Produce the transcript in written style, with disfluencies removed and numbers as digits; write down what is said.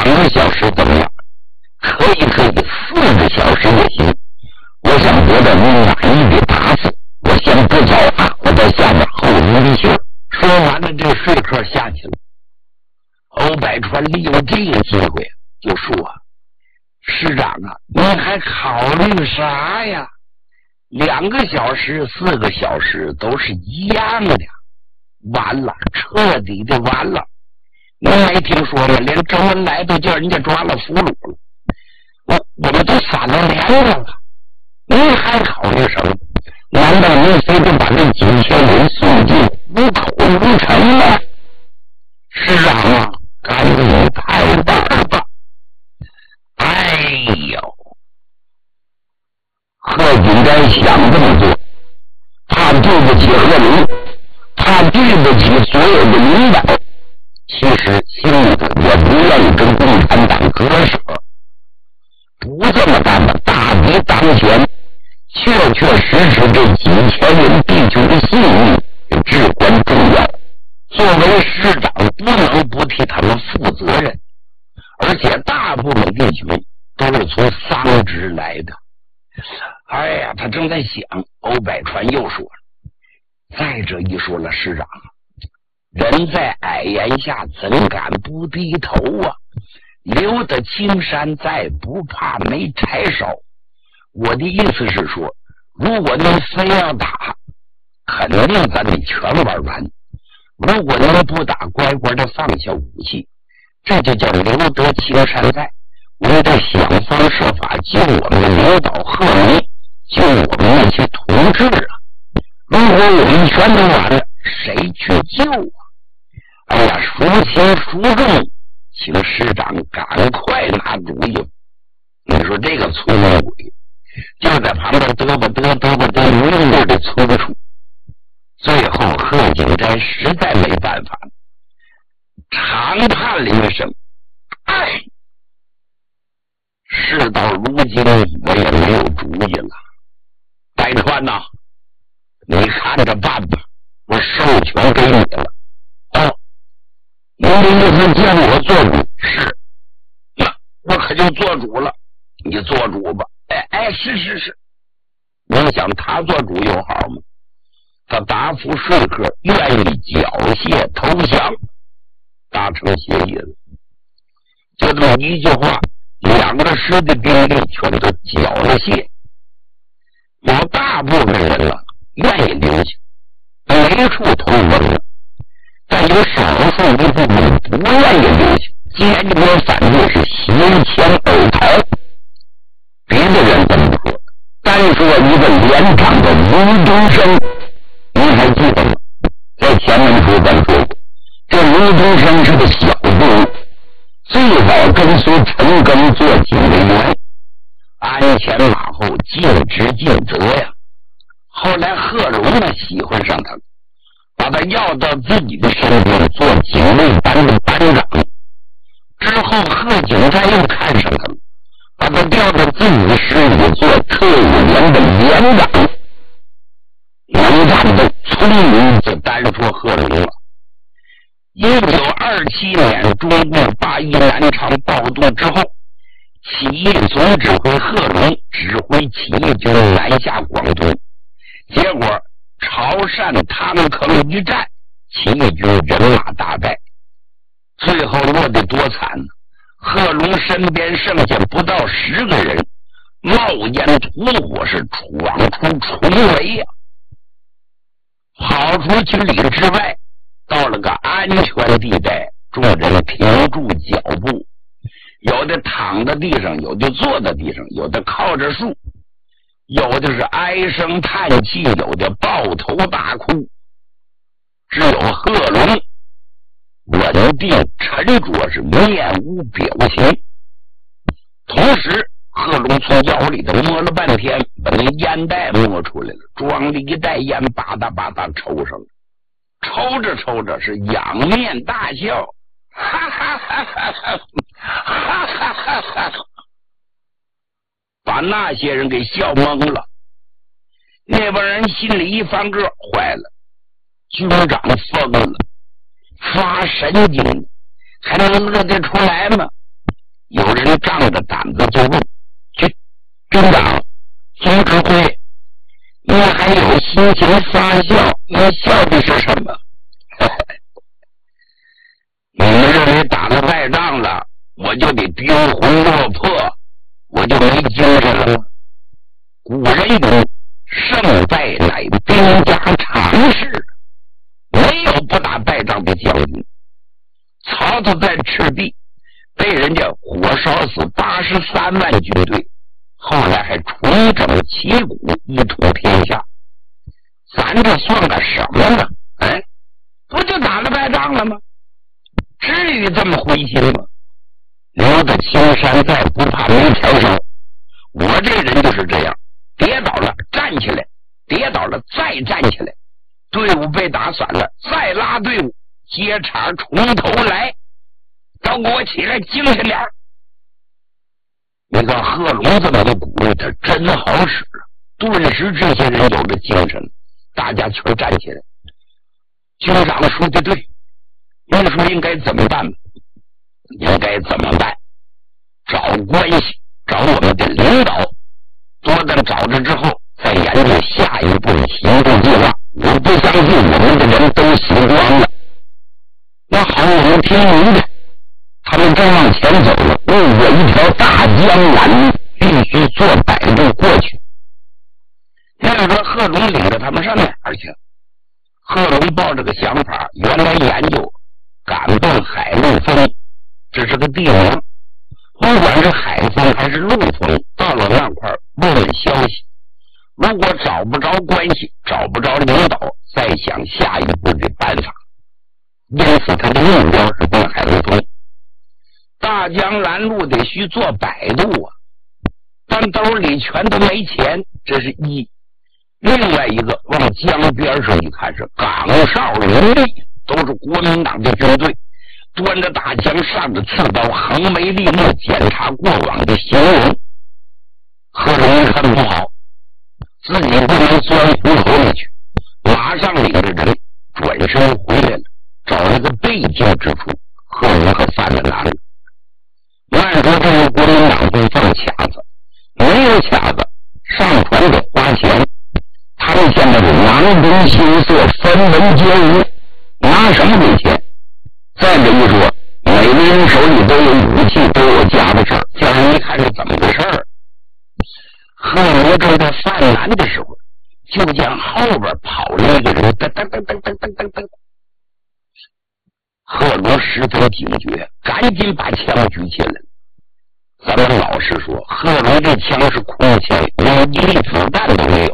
个小时怎么样？可以，4个小时也行。我想得到您满意的答复，我先不走啊，我在下面候您的信。说完了，这说客下去了。欧百川利用这个机会就说：“师长啊，您还考虑啥呀？2个小时、4个小时都是一样的，完了，彻底的完了。您没听说吗？连周恩来都叫人家抓了俘虏了，我们都散了2个了，您还考虑什么？难道您非得把那9千人送进虎口如尘吗？师长啊，赶紧开板吧！”哎呦，贺锦斋想这么做，他对不起贺龙，他对不起所有的领导，其实心里头也不愿意跟共产党割舍，不这么干吧，大敌当前，确实这几千人地球的性命至关重要。作为师长，不能不替他们负责任，而且大部分地区都是从丧职来的。哎呀，他正在想，欧百川又说了：“再者一说了，师长，人在矮檐下，怎敢不低头啊？留得青山在，不怕没柴烧。我的意思是说，如果您非要打，肯定咱得全玩完；如果您不打，乖乖的放下武器，这就叫留得青山在。我们得想方设法救我们的领导贺龙，救我们那些同志啊！如果我们全都完了，谁去救啊？哎呀，孰轻孰重，请师长赶快拿主意。你说这个聪明鬼就在旁边嘚吧嘚，无用的催促。最后贺锦斋实在没办法，长叹了一声：“哎，事到如今，我也没有主意了。百川呐，你看着办吧，我授权给你了。”“哦，您的意思叫我做主？”“是，那我可就做主了。你做主吧。”“是。你想他做主有好吗？他答复说客，愿意缴械投降，达成协议了。就这么一句话，2个师的兵力全都缴了械。有大部分人了愿意留下，没处投降了，但有少数一部分不愿意留下，坚决反对，是携枪而逃。别的人怎么说？单说一个连长的卢东升，您还记得吗？在前面书咱说过，这卢东升是个小兵，最早跟随陈赓做警卫员，鞍前马后，尽职尽责呀。后来贺龙呢喜欢上他，把他要到自己的身边做警卫班的班长。之后贺锦斋又看上他了，把他调到自己的师里做特务员的连长。能干的聪明就单说贺龙了。1927年中共8一南昌暴动之后，起义总指挥贺龙指挥起义军南下广东，结果潮汕汤坑一战，起义军人马大败，最后落得多惨呢！贺龙身边剩下不到10个人，冒烟吐火，是闯出重围呀！跑出去里之外，到了个安全地带，众人停住脚步，有的躺在地上，有的坐在地上，有的靠着树，有的是唉声叹气，有的抱头大哭。只有贺龙稳定沉着，是面无表情。同时贺龙从腰里头摸了半天，把那烟袋摸出来了，装了一袋烟，吧嗒吧嗒抽上了。抽着是仰面大笑，哈哈哈哈哈哈哈哈，把那些人给笑懵了。那帮人心里一翻个，坏了，军长疯了，发神经，还能乐得出来吗？ 有人仗着胆子就问：军长、总指挥，你还有心情发笑？你笑的是什么？你们认为打了败仗了，我就得丢魂落魄，我就没精神了吗？古人云：胜败乃兵家常事，没有不打败仗的将军。曹操在赤壁被人家火烧死83万军队，后来还重整旗鼓，一统天下。咱这算个什么呢？哎，不就打了败仗了吗？至于这么灰心吗？留得青山在，不怕没柴烧。我这人就是这样，跌倒了站起来，跌倒了再站起来，队伍被打散了再拉队伍，接茬从头来，都给我起来，精神点。那个贺龙这么的鼓励他，真好使。顿时这些人有了精神，大家全站起来。军长说的对，你说应该怎么办？应该怎么办？找关系，找我们的领导，多等找着之后再研究下一步行动计划。我不相信我们的人都死光了。那好，我们听明白。他们正往前走了，路过一条大江南路，必须坐摆渡过去。那个说贺龙领着他们上哪儿去？贺龙抱着个想法，原来研究敢动海陆风，这是个地名，不管是海风还是陆风，到了那块问问消息。如果找不着关系，找不着领导，再想下一步的办法。因此他的目标是动海陆风。大江南路得需做摆渡啊，但兜里全都没钱，这是一。另外一个往江边上一看，是岗哨林立，都是国民党的军队，端着大枪，上着刺刀，横眉立目，检查过往的行人。贺龙一看不好，自己不能钻虎口里去，马上领着人转身回来了，找了个背境之处。贺龙可犯了难了。按说这个国民党会放卡子，没有卡子，上船得花钱。他们现在是囊中羞涩，分文皆无，拿什么给钱？再者一说，每个人手里都有武器，都有家的事儿，叫人一看是怎么回事儿。贺龙正在犯难的时候，就见后边跑了一个人，噔噔噔噔噔噔噔噔。贺龙十分警觉，赶紧把枪举起来。咱们老实说，贺龙这枪是空枪，连一粒子弹都没